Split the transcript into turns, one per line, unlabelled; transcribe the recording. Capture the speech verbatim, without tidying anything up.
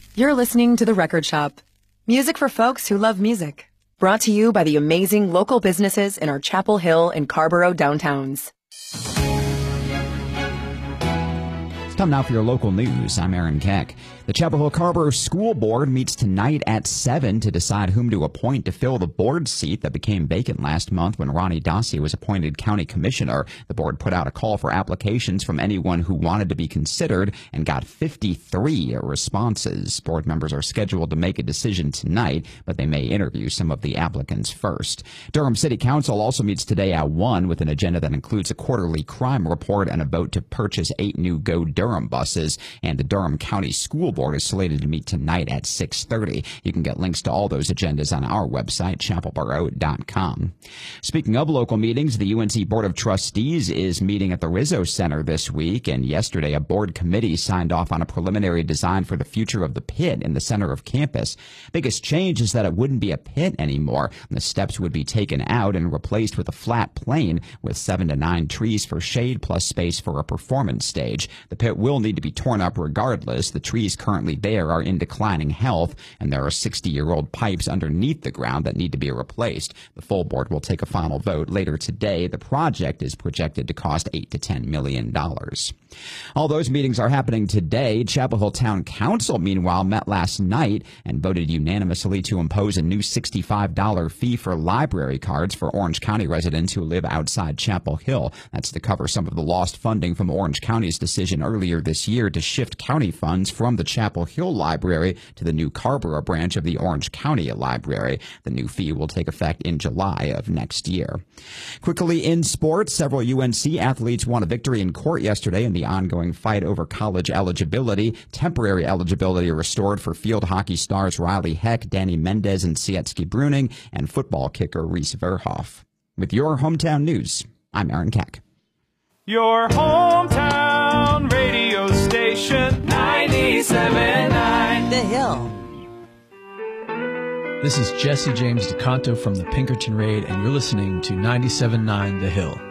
You're listening to The Record Shop. Music for folks who love music. Brought to you by the amazing local businesses in our Chapel Hill and Carborough downtowns.
It's time now for your local news. I'm Aaron Keck. The Chapel Hill Carborough School Board meets tonight at seven to decide whom to appoint to fill the board seat that became vacant last month when Ronnie Dossi was appointed county commissioner. The board put out a call for applications from anyone who wanted to be considered and got fifty-three responses. Board members are scheduled to make a decision tonight, but they may interview some of the applicants first. Durham City Council also meets today at one with an agenda that includes a quarterly crime report and a vote to purchase eight new Go Durham buses. And the Durham County School Board is slated to meet tonight at six thirty. You can get links to all those agendas on our website, chapelboro dot com. Speaking of local meetings, the U N C Board of Trustees is meeting at the Rizzo Center this week, and yesterday a board committee signed off on a preliminary design for the future of the pit in the center of campus. Biggest change is that it wouldn't be a pit anymore. The steps would be taken out and replaced with a flat plain with seven to nine trees for shade plus space for a performance stage. The pit will need to be torn up regardless. The trees currently there are in declining health, and there are sixty-year-old pipes underneath the ground that need to be replaced. The full board will take a final vote later today. The project is projected to cost eight to ten million dollars. All those meetings are happening today. Chapel Hill Town Council, meanwhile, met last night and voted unanimously to impose a new sixty-five dollars fee for library cards for Orange County residents who live outside Chapel Hill. That's to cover some of the lost funding from Orange County's decision earlier this year to shift county funds from the Chapel Hill Library to the new Carborough branch of the Orange County Library. The new fee will take effect in July of next year. Quickly in sports, several U N C athletes won a victory in court yesterday in the ongoing fight over college eligibility. Temporary eligibility restored for field hockey stars Riley Heck, Danny Mendez, and Sietski Bruning, and football kicker Reese Verhoff. With your hometown news, I'm Aaron Keck.
Your hometown radio station, ninety-seven point nine
The Hill.
This is Jesse James DeCanto from the Pinkerton Raid, and you're listening to ninety-seven point nine The Hill.